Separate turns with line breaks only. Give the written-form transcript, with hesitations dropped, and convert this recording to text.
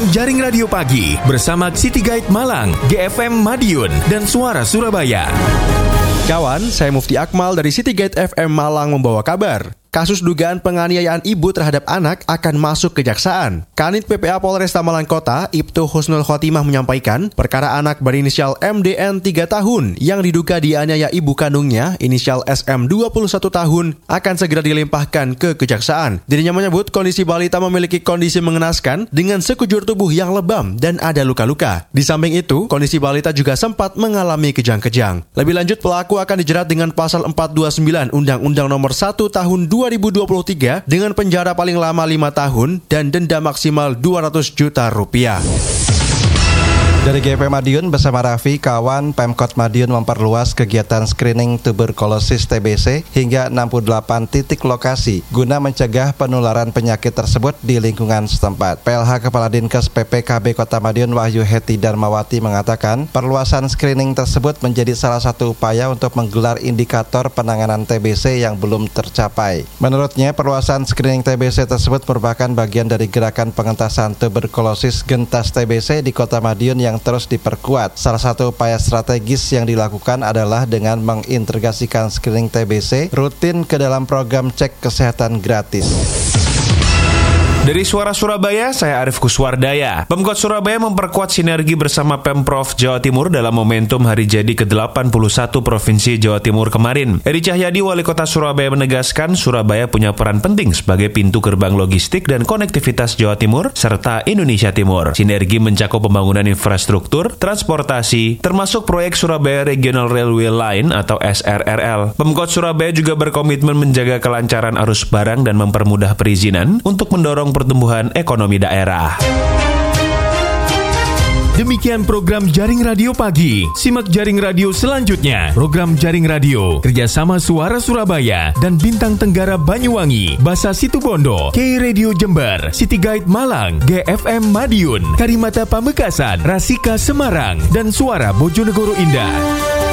Jaring Radio Pagi bersama City Guide Malang, GFM Madiun, dan Suara Surabaya.
Kawan, saya Mufti Akmal dari City Guide FM Malang membawa kabar. Kasus dugaan penganiayaan ibu terhadap anak akan masuk kejaksaan. Kanit PPA Polresta Malang Kota, Ibtu Husnul Khotimah menyampaikan, perkara anak berinisial MDN 3 tahun yang diduga dianiaya ibu kandungnya, inisial SM 21 tahun, akan segera dilimpahkan ke kejaksaan. Dirinya menyebut kondisi balita memiliki kondisi mengenaskan dengan sekujur tubuh yang lebam dan ada luka-luka. Di samping itu, kondisi balita juga sempat mengalami kejang-kejang. Lebih lanjut, pelaku akan dijerat dengan pasal 429 Undang-Undang Nomor 1 Tahun 2023 dengan penjara paling lama 5 tahun dan denda maksimal 200 juta rupiah.
Dari GFM Madiun bersama Raffi, kawan, Pemkot Madiun memperluas kegiatan screening tuberkulosis TBC hingga 68 titik lokasi guna mencegah penularan penyakit tersebut di lingkungan setempat. PLH Kepala Dinkes PPKB Kota Madiun Wahyu Heti Darmawati mengatakan perluasan screening tersebut menjadi salah satu upaya untuk menggelar indikator penanganan TBC yang belum tercapai. Menurutnya, perluasan screening TBC tersebut merupakan bagian dari gerakan pengentasan tuberkulosis gentas TBC di Kota Madiun yang terus diperkuat. Salah satu upaya strategis yang dilakukan adalah dengan mengintegrasikan screening TBC rutin ke dalam program cek kesehatan gratis.
Dari Suara Surabaya, saya Arif Kuswardaya. Pemkot Surabaya memperkuat sinergi bersama Pemprov Jawa Timur dalam momentum Hari Jadi ke-81 Provinsi Jawa Timur kemarin. Eri Cahyadi, Wali Kota Surabaya, menegaskan Surabaya punya peran penting sebagai pintu gerbang logistik dan konektivitas Jawa Timur serta Indonesia Timur. Sinergi mencakup pembangunan infrastruktur, transportasi, termasuk proyek Surabaya Regional Railway Line atau SRRL. Pemkot Surabaya juga berkomitmen menjaga kelancaran arus barang dan mempermudah perizinan untuk mendorong pertumbuhan ekonomi daerah.
Demikian program Jaring Radio Pagi. Simak Jaring Radio selanjutnya. Program Jaring Radio kerjasama Suara Surabaya dan Bintang Tenggara Banyuwangi, Basa Situbondo, K Radio Jember, City Guide Malang, GFM Madiun, Karimata Pamekasan, Rasika Semarang, dan Suara Bojonegoro Indah.